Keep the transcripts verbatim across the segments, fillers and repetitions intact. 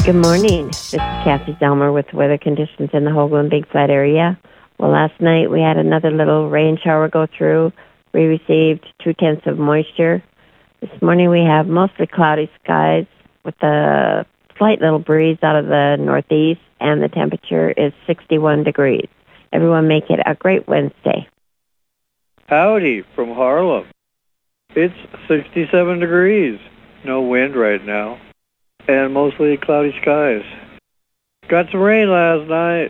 Good morning. This is Kathy Zelmer with weather conditions in the Hoagland Big Flat area. Well, last night we had another little rain shower go through. We received two-tenths of moisture. This morning we have mostly cloudy skies with a slight little breeze out of the northeast, and the temperature is sixty-one degrees. Everyone make it a great Wednesday. Howdy from Harlem. It's sixty-seven degrees. No wind right now. And mostly cloudy skies. Got some rain last night.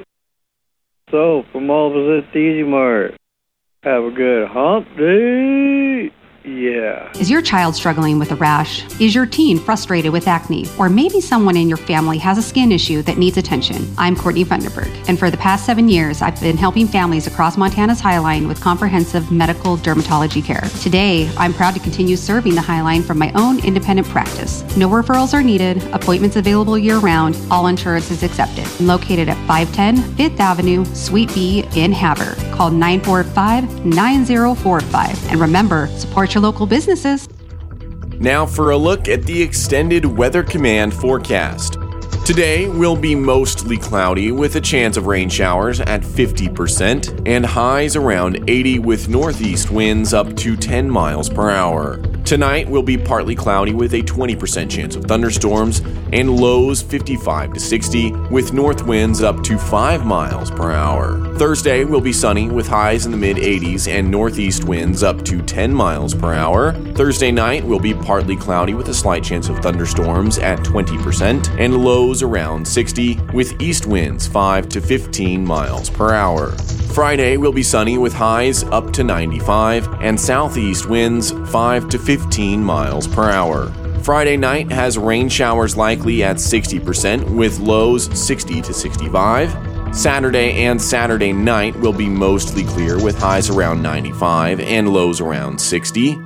So, from all of us at the Easy Mart, have a good hump day. Yeah. Is your child struggling with a rash? Is your teen frustrated with acne? Or maybe someone in your family has a skin issue that needs attention? I'm Courtney Funderburg, and for the past seven years, I've been helping families across Montana's Highline with comprehensive medical dermatology care. Today, I'm proud to continue serving the Highline from my own independent practice. No referrals are needed, appointments available year-round, all insurance is accepted. I'm located at five ten Fifth Avenue, Suite B in Havre. Call nine four five, nine zero four five. And remember, support your local businesses. Now for a look at the extended Weather Command forecast. Today will be mostly cloudy with a chance of rain showers at fifty percent and highs around eighty with northeast winds up to ten miles per hour. Tonight will be partly cloudy with a twenty percent chance of thunderstorms and lows fifty-five to sixty with north winds up to five miles per hour. Thursday will be sunny with highs in the mid eighties and northeast winds up to ten miles per hour. Thursday night will be partly cloudy with a slight chance of thunderstorms at twenty percent and lows around sixty with east winds five to fifteen miles per hour. Friday will be sunny with highs up to ninety-five and southeast winds five to fifteen miles per hour. Friday night has rain showers likely at sixty percent with lows sixty to sixty-five. Saturday and Saturday night will be mostly clear with highs around ninety-five and lows around sixty.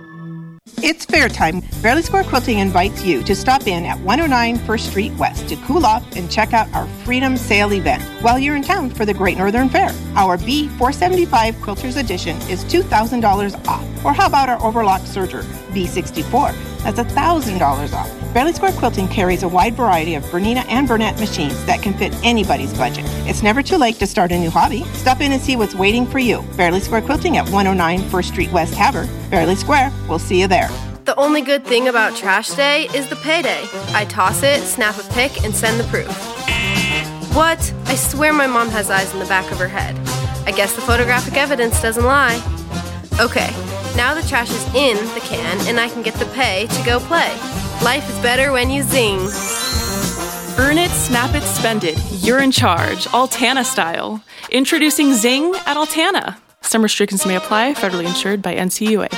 It's fair time. Fairly Square Quilting invites you to stop in at one oh nine First Street West to cool off and check out our Freedom Sale event while you're in town for the Great Northern Fair. Our B four seventy-five Quilters Edition is two thousand dollars off. Or how about our Overlock Serger B sixty-four? That's one thousand dollars off. Fairly Square Quilting carries a wide variety of Bernina and Burnett machines that can fit anybody's budget. It's never too late to start a new hobby. Stop in and see what's waiting for you. Fairly Square Quilting at one oh nine First Street West, Havre. Fairly Square. We'll see you there. The only good thing about trash day is the payday. I toss it, snap a pic, and send the proof. What? I swear my mom has eyes in the back of her head. I guess the photographic evidence doesn't lie. Okay, now the trash is in the can and I can get the pay to go play. Life is better when you zing. Earn it, snap it, spend it. You're in charge, Altana style. Introducing Zing at Altana. Some restrictions may apply, federally insured by N C U A.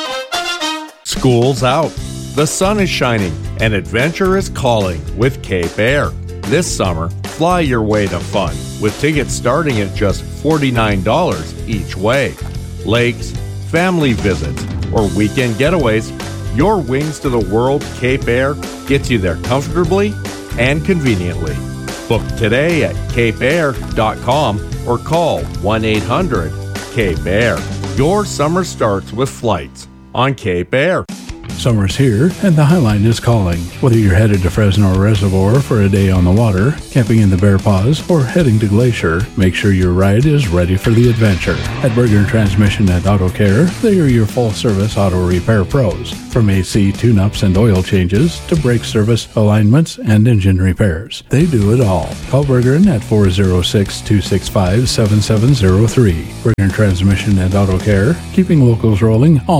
School's out, the sun is shining, and adventure is calling with Cape Air. This summer, fly your way to fun with tickets starting at just forty-nine dollars each way. Lakes, family visits, or weekend getaways, your Wings to the World Cape Air gets you there comfortably and conveniently. Book today at cape air dot com or call one eight hundred Cape Air. Your summer starts with flights on Cape Air. Summer's here, and the Highline is calling. Whether you're headed to Fresno Reservoir for a day on the water, camping in the Bear Paws, or heading to Glacier, make sure your ride is ready for the adventure. At Berger Transmission and Auto Care, they are your full-service auto repair pros. From A C tune-ups and oil changes to brake service, alignments, and engine repairs. They do it all. Call Bergeron at four oh six, two six five, seven seven oh three. Berger Transmission and Auto Care, keeping locals rolling all